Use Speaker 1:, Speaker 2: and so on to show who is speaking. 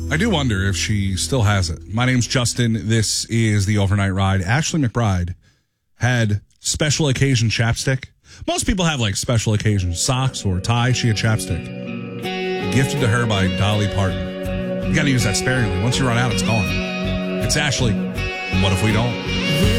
Speaker 1: I do wonder if she still has it. My name's Justin. This is the Overnight Ride. Ashley McBride had special occasion chapstick. Most people have like special occasion socks or tie. She had chapstick. Gifted to her by Dolly Parton. You got to use that sparingly. Once you run out, it's gone. It's Ashley. What if we don't?